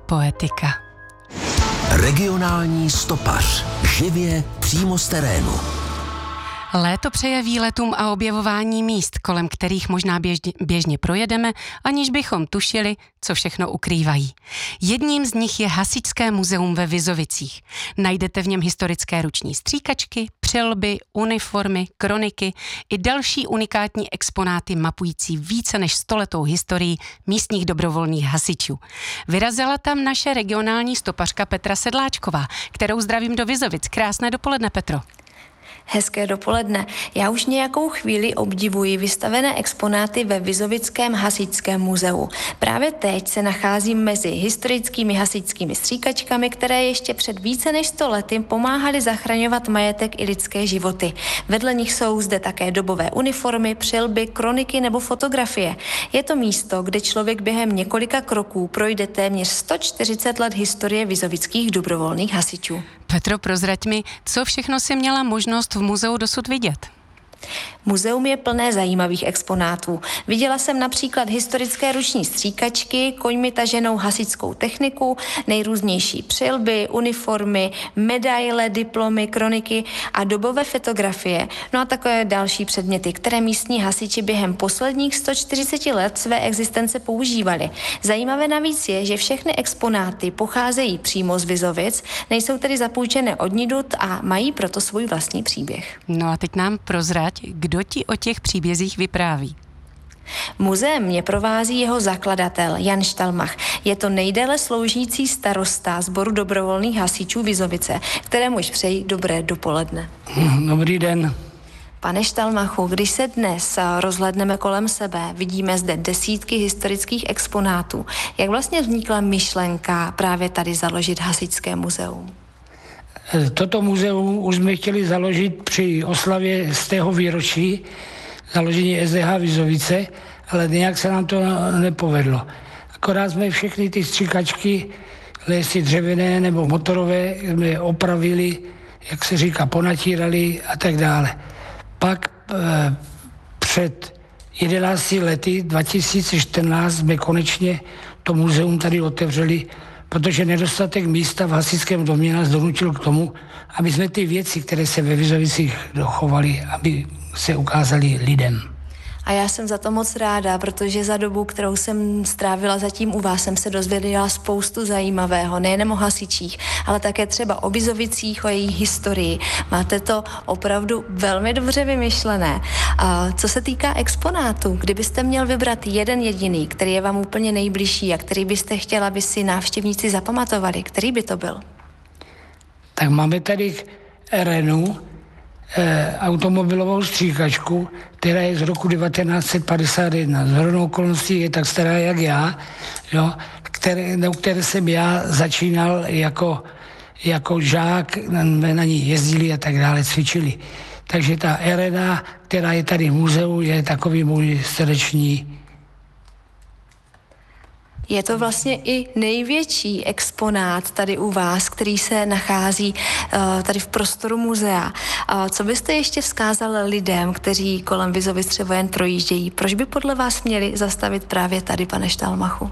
poetika. Regionální stopař. Živě přímo z terénu. Léto přeje výletům a objevování míst, kolem kterých možná běžně projedeme, aniž bychom tušili, co všechno ukrývají. Jedním z nich je Hasičské muzeum ve Vizovicích. Najdete v něm historické ruční stříkačky, přilby, uniformy, kroniky i další unikátní exponáty mapující více než 100letou historii místních dobrovolných hasičů. Vyrazila tam naše regionální stopařka Petra Sedláčková, kterou zdravím do Vizovic. Krásné dopoledne, Petro. Hezké dopoledne. Já už nějakou chvíli obdivuji vystavené exponáty ve Vizovickém hasičském muzeu. Právě teď se nacházím mezi historickými hasičskými stříkačkami, které ještě před více než 100 lety pomáhaly zachraňovat majetek i lidské životy. Vedle nich jsou zde také dobové uniformy, přilby, kroniky nebo fotografie. Je to místo, kde člověk během několika kroků projde téměř 140 let historie vizovických dobrovolných hasičů. Petro, prozrať mi, co všechno si měla možnost v muzeu dosud vidět? Muzeum je plné zajímavých exponátů. Viděla jsem například historické ruční stříkačky, koňmi taženou hasičskou techniku, nejrůznější přilby, uniformy, medaile, diplomy, kroniky a dobové fotografie. No a takové další předměty, které místní hasiči během posledních 140 let své existence používali. Zajímavé navíc je, že všechny exponáty pocházejí přímo z Vizovic, nejsou tedy zapůjčené odnitud a mají proto svůj vlastní příběh. No a teď nám prozrať, kdo ti o těch příbězích vypráví? Muzeem mě provází jeho zakladatel Jan Štalmach. Je to nejdéle sloužící starosta sboru dobrovolných hasičů Vizovice, kterému už přeji dobré dopoledne. Dobrý den. Pane Štalmachu, když se dnes rozhlédneme kolem sebe, vidíme zde desítky historických exponátů. Jak vlastně vznikla myšlenka právě tady založit hasičské muzeum? Toto muzeum už jsme chtěli založit při oslavě 100. výročí založení SDH Vizovice, ale nějak se nám to nepovedlo. Akorát jsme všechny ty stříkačky, jestli dřevěné nebo motorové, jsme opravili, jak se říká, ponatírali a tak dále. Pak před 11 lety, 2014, jsme konečně to muzeum tady otevřeli, protože nedostatek místa v hasičském domě nás donutil k tomu, aby jsme ty věci, které se ve Vizovicích dochovaly, aby se ukázaly lidem. A já jsem za to moc ráda, protože za dobu, kterou jsem strávila zatím u vás, jsem se dozvěděla spoustu zajímavého, nejen o hasičích, ale také třeba o Vizovicích, o jejich historii. Máte to opravdu velmi dobře vymyšlené. A co se týká exponátu, kdybyste měl vybrat jeden jediný, který je vám úplně nejbližší a který byste chtěla, aby si návštěvníci zapamatovali, který by to byl? Tak máme tady Renu, automobilovou stříkačku, která je z roku 1951. Z hodnou okolností je tak stará jak já, jo, které jsem já začínal jako žák, na ní jezdili a tak dále, cvičili. Takže ta Arena, která je tady v muzeu, je takový můj srdeční. Je to vlastně i největší exponát tady u vás, který se nachází tady v prostoru muzea. Co byste ještě vzkázal lidem, kteří kolem Vizovic třeba jen projíždějí? Proč by podle vás měli zastavit právě tady, pane Štalmachu?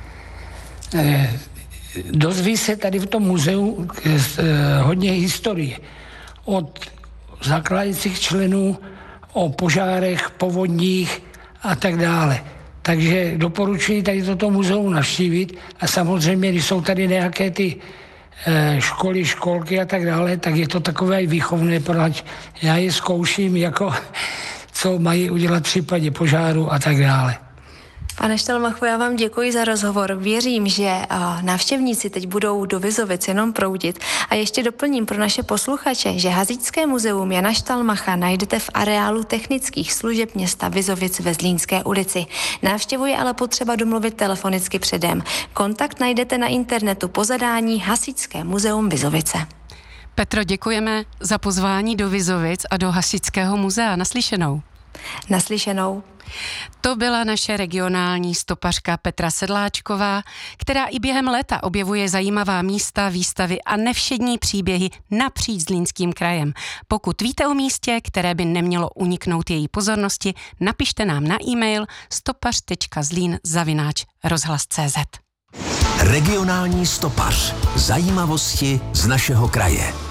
Dozví se tady v tom muzeu hodně historie. Od zakládajících členů, o požárech, povodních a tak dále. Takže doporučuji tady toto muzeum navštívit a samozřejmě, když jsou tady nějaké ty školy, školky a tak dále, tak je to takové i výchovné, protože já je zkouším, jako co mají udělat v případě požáru a tak dále. Pane Štalmachu, já vám děkuji za rozhovor. Věřím, že návštěvníci teď budou do Vizovic jenom proudit. A ještě doplním pro naše posluchače, že Hasičské muzeum Jana Štalmacha najdete v areálu technických služeb města Vizovic ve Zlínské ulici. Návštěvu je ale potřeba domluvit telefonicky předem. Kontakt najdete na internetu po zadání Hasičské muzeum Vizovice. Petro, děkujeme za pozvání do Vizovic a do Hasičského muzea. Naslyšenou. Naslyšenou. To byla naše regionální stopařka Petra Sedláčková, která i během léta objevuje zajímavá místa, výstavy a nevšední příběhy napříč Zlínským krajem. Pokud víte o místě, které by nemělo uniknout její pozornosti, napište nám na e-mail stopař.zlin@rozhlas.cz. Regionální stopař. Zajímavosti z našeho kraje.